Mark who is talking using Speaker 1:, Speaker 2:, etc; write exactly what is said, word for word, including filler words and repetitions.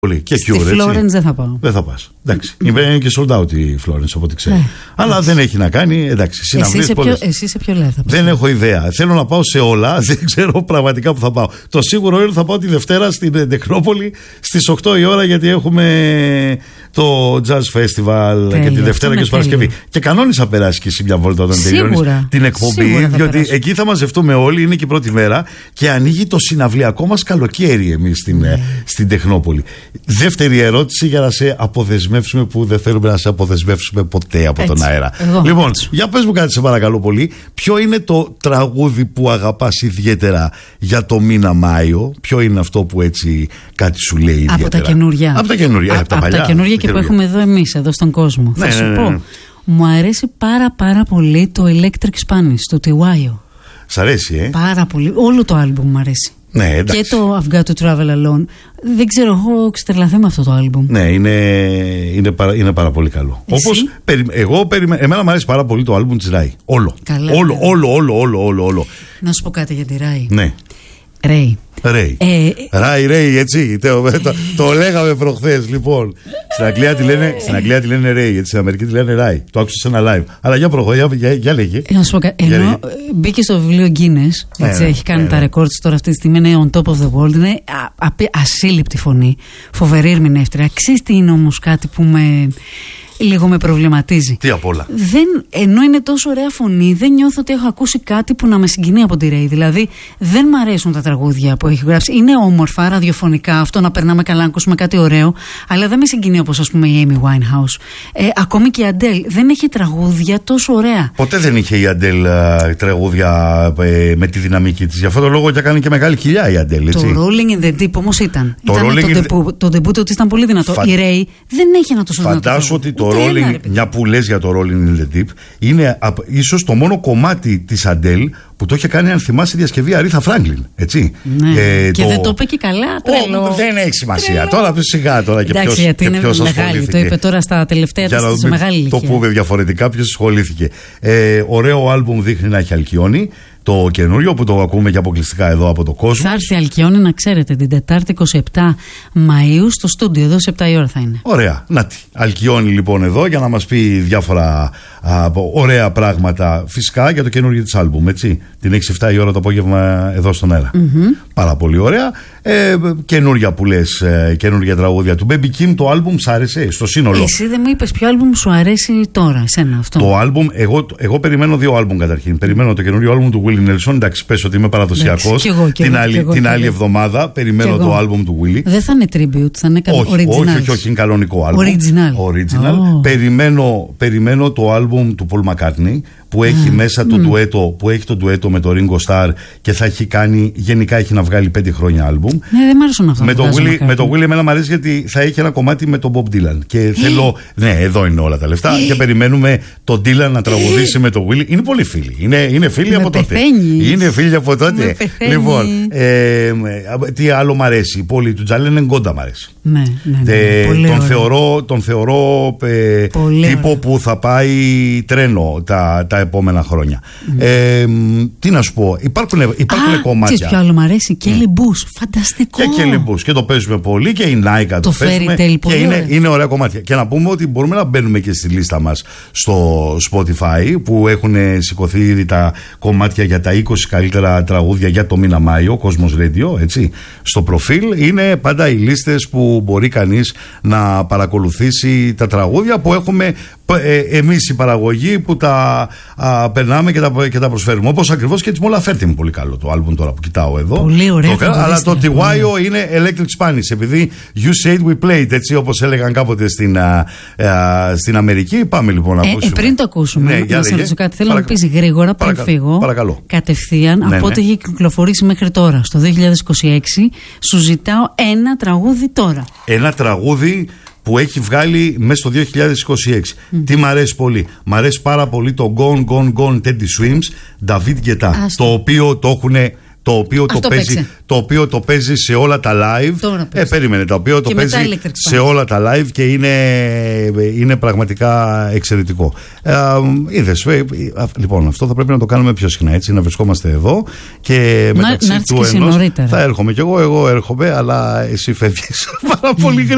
Speaker 1: Και
Speaker 2: στη
Speaker 1: Cure,
Speaker 2: Florence δεν θα πάω.
Speaker 1: Δεν θα πας. Εντάξει. Είναι και sold out η Florence από ό,τι ξέρω. Ναι, αλλά εντάξει. Δεν έχει να κάνει. Εντάξει.
Speaker 2: Εσύ, ποιο, εσύ σε ποιο λέει θα πας?
Speaker 1: Δεν έχω ιδέα. Θέλω να πάω σε όλα. Δεν ξέρω πραγματικά που θα πάω. Το σίγουρο είναι ότι θα πάω τη Δευτέρα στην Τεχνόπολη στις οκτώ η ώρα, γιατί έχουμε το Jazz Festival. Τέλεια, και τη Δευτέρα και Παρασκευή. Και κανόνισα περάσει και εσύ μια βόλτα όταν τελειώνεις την εκπομπή. Διότι περάσω. Εκεί θα μαζευτούμε όλοι. Είναι και η πρώτη μέρα και ανοίγει το συναυλιακό μας καλοκαίρι εμείς στην, mm. στην Τεχνόπολη. Δεύτερη ερώτηση για να σε αποδεσμεύσουμε, που δεν θέλουμε να σε αποδεσμεύσουμε ποτέ από έτσι, τον αέρα. Εγώ, λοιπόν, έτσι. Για πες μου κάτι, σε παρακαλώ πολύ. Ποιο είναι το τραγούδι που αγαπάς ιδιαίτερα για το μήνα Μάιο? Ποιο είναι αυτό που έτσι κάτι σου λέει ιδιαίτερα?
Speaker 2: Από τα καινούρια.
Speaker 1: Από τα καινούρια, από τα παλιά.
Speaker 2: Από τα καινούρια και που έχουμε εδώ εμείς, εδώ στον κόσμο.
Speaker 1: Ναι,
Speaker 2: θα σου
Speaker 1: ναι, ναι,
Speaker 2: πω.
Speaker 1: ναι.
Speaker 2: Μου αρέσει πάρα πάρα πολύ το Electric Spanish, το Τιουάιο.
Speaker 1: Σ' αρέσει, ε?
Speaker 2: Πάρα πολύ. Όλο το άλμπουμ μου αρέσει.
Speaker 1: Ναι,
Speaker 2: και το I've Got to Travel Alone. Δεν ξέρω, έχω ξετρελαθεί με αυτό το άλμπουμ.
Speaker 1: Ναι, είναι, είναι, πάρα, είναι πάρα πολύ καλό. Όπως περι, εγώ περιμέ, εμένα μου αρέσει πάρα πολύ το άλμπουμ της Ράι. Όλο.
Speaker 2: Καλά,
Speaker 1: όλο, όλο, όλο, όλο, όλο, όλο.
Speaker 2: Να σου πω κάτι για τη Ράι.
Speaker 1: Ναι.
Speaker 2: Ράι.
Speaker 1: Ρέι.
Speaker 2: Ε,
Speaker 1: Ράι, Ρέι, έτσι. το, το, το λέγαμε προχθές, λοιπόν. Στην Αγγλία τη λένε, στην Αγγλία τη λένε Ρέι, έτσι. Στην Αμερική τη λένε Ράι. Το άκουσα σε ένα live. Αλλά για προχώ, για, για, για λέγε.
Speaker 2: Να σου πω κάτι. Ενώ λέγε. Μπήκε στο βιβλίο Guinness, έτσι, ναι, έχει κάνει ναι, τα ρεκόρds τώρα αυτή τη στιγμή, είναι on top of the world. Είναι α, α, ασύλληπτη φωνή. Φοβερή ερμηνεύτρια. Ξέρεις τι είναι όμως κάτι που με. Λίγο με προβληματίζει.
Speaker 1: Τι απ' όλα?
Speaker 2: Δεν, ενώ είναι τόσο ωραία φωνή, δεν νιώθω ότι έχω ακούσει κάτι που να με συγκινεί από τη Ray. Δηλαδή, δεν μ' αρέσουν τα τραγούδια που έχει γράψει. Είναι όμορφα, ραδιοφωνικά, αυτό να περνάμε καλά, να ακούσουμε κάτι ωραίο, αλλά δεν με συγκινεί όπως, ας πούμε, η Amy Winehouse. Ε, ακόμη και η Αντέλ δεν έχει τραγούδια τόσο ωραία.
Speaker 1: Ποτέ δεν είχε η Αντέλ uh, τραγούδια uh, με τη δυναμική της. Γι' αυτό το λόγο και έκανε και μεγάλη κοιλιά η Αντέλ.
Speaker 2: Το Rolling in the Deep όμως ήταν.
Speaker 1: Το
Speaker 2: ήταν
Speaker 1: Rolling
Speaker 2: το, the... το debut της ήταν πολύ δυνατό. Φα... Η Ray δεν έχει ένα τόσο δυνατό.
Speaker 1: Φαντάσου ότι το Rolling, μια που λες για το Rolling in the Deep, είναι α, ίσως το μόνο κομμάτι της Αντέλ που το είχε κάνει, αν θυμάσαι, διασκευή Αρίθα Φράγκλιν. Έτσι.
Speaker 2: Ναι. Ε, και το... δεν το είπε και καλά. Τρελό.
Speaker 1: Oh, δεν έχει σημασία. Τρελό. Τώρα σιγά τώρα και ποιος,
Speaker 2: γιατί
Speaker 1: και
Speaker 2: είναι
Speaker 1: ποιος
Speaker 2: μεγάλη.
Speaker 1: ασχολήθηκε.
Speaker 2: Το είπε τώρα στα τελευταία της σε μεγάλη ηλικία.
Speaker 1: Το πούμε διαφορετικά, ποιος ασχολήθηκε. Ε, ωραίο άλμπουμ, δείχνει να έχει Αλκιόνι. Το καινούριο που το ακούμε και αποκλειστικά εδώ από το κόσμο.
Speaker 2: Θα έρθει Αλκιόνι, να ξέρετε, την Τετάρτη εικοστή επτά Μαΐου στο στούντιο, εδώ σε επτά η ώρα θα είναι.
Speaker 1: Ωραία. Να τι. Αλκιόνι λοιπόν εδώ για να μας πει διάφορα α, ωραία πράγματα, φυσικά για το καινούριο της άλμπουμ, έτσι. Την έχεις επτά η ώρα το απόγευμα εδώ στον αέρα.
Speaker 2: Mm-hmm.
Speaker 1: Πάρα πολύ ωραία. Ε, καινούρια που λες, ε, καινούρια τραγούδια του Baby Kim. Το άλμπουμ σ' άρεσε στο σύνολο?
Speaker 2: Εσύ δεν μου είπες ποιο άλμπουμ σου αρέσει τώρα, εσένα αυτό?
Speaker 1: Το άλμπουμ, εγώ, εγώ περιμένω δύο άλμπουμ καταρχήν. Περιμένω το καινούριο άλμπουμ του Willie Nelson. Εντάξει, πες ότι είμαι παραδοσιακός. Την άλλη, εγώ, την άλλη εβδομάδα περιμένω το άλμπουμ του Willie.
Speaker 2: Δεν θα είναι tribute, θα είναι
Speaker 1: όχι,
Speaker 2: original.
Speaker 1: Όχι, όχι, όχι, είναι κανονικό άλμπουμ.
Speaker 2: Original.
Speaker 1: Original. Oh. Περιμένω, περιμένω το άλμπουμ του Paul McCartney, που έχει mm. μέσα το mm. ντουέτο, που έχει το ντουέτο με το Ringo Starr και θα έχει κάνει, γενικά έχει να βγάλει πέντε χρόνια άλμπουμ.
Speaker 2: Ναι, δεν μ' άρεσαν αυτά.
Speaker 1: Με το Willie, με το Willie εμένα μου αρέσει γιατί θα έχει ένα κομμάτι με τον Bob Dylan. Και θέλω, ναι, εδώ είναι όλα τα λεφτά και περιμένουμε τον Dylan να τραγουδήσει με τον Willie. Είναι πολύ φίλοι. Είναι, είναι φίλοι από τότε. Είναι φίλοι από τότε. Λοιπόν, ε, τι άλλο μ' αρέσει? Η πόλη του Τζαλέν Εγκόντα μ' αρέσει.
Speaker 2: Ναι, ναι, ναι,
Speaker 1: ε,
Speaker 2: πολύ
Speaker 1: τον,
Speaker 2: ωραία.
Speaker 1: θεωρώ, τον θεωρώ ε, τύπο ωραία. Που θα πάει τρένο τα, τα επόμενα χρόνια. Mm. Ε, τι να σου πω, υπάρχουν, υπάρχουν
Speaker 2: Α,
Speaker 1: κομμάτια.
Speaker 2: Ξέρεις ποιο άλλο μου αρέσει? Και Kelly Bush, φανταστικό.
Speaker 1: Και Kelly Bush, και το παίζουμε πολύ, και η Nike το,
Speaker 2: το
Speaker 1: παίζουμε.
Speaker 2: Και
Speaker 1: είναι, ωραία. είναι ωραία κομμάτια. Και να πούμε ότι μπορούμε να μπαίνουμε και στη λίστα μας στο Spotify, που έχουν σηκωθεί ήδη τα κομμάτια για τα είκοσι καλύτερα τραγούδια για το μήνα Μάιο, Cosmos Radio, έτσι. Στο προφίλ είναι πάντα οι λίστες που μπορεί κανείς να παρακολουθήσει τα τραγούδια που έχουμε ε, εμείς η παραγωγή, που τα α, περνάμε και τα, και τα προσφέρουμε. Όπως ακριβώς και της Μόλα Φέρτη είναι πολύ καλό το άλμπουμ τώρα που κοιτάω εδώ.
Speaker 2: Πολύ ωραία.
Speaker 1: Το, αλλά το Τιουάιο είναι Electric Spanish, επειδή You said we played, έτσι όπως έλεγαν κάποτε στην, α, α, στην Αμερική. Πάμε λοιπόν να
Speaker 2: ε,
Speaker 1: ακούσουμε.
Speaker 2: Ε, πριν το ακούσουμε,
Speaker 1: ναι,
Speaker 2: να σε ρωτήσω κάτι. Θέλω Παρακα... να πεις γρήγορα πριν
Speaker 1: Παρακα...
Speaker 2: φύγω.
Speaker 1: Παρακαλώ.
Speaker 2: Κατευθείαν ναι, από ό,τι ναι. έχει κυκλοφορήσει μέχρι τώρα, στο δύο χιλιάδες είκοσι έξι, σου ζητάω ένα τραγούδι τώρα.
Speaker 1: Ένα τραγούδι που έχει βγάλει μέσα στο δύο χιλιάδες είκοσι έξι. Mm. Τι μ' αρέσει πολύ? Μ' αρέσει πάρα πολύ το Gone Gone Gone Teddy Swims, David Guetta, το οποίο το έχουν... Το οποίο το, παίζει, το οποίο το παίζει σε όλα τα live. Ε, περίμενε, το οποίο και το παίζει σε όλα τα live και είναι, είναι πραγματικά εξαιρετικό. Ε, είδες, ε, λοιπόν, αυτό θα πρέπει να το κάνουμε πιο συχνά, έτσι, να βρισκόμαστε εδώ και μεταξύ
Speaker 2: να,
Speaker 1: του ενός θα έρχομαι κι εγώ, εγώ έρχομαι, αλλά εσύ φεύγεις πάρα πολύ γρήγορα.